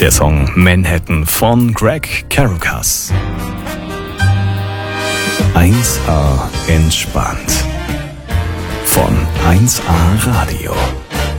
Der Song Manhattan von Greg Carrucas. 1A entspannt. Von 1A Radio.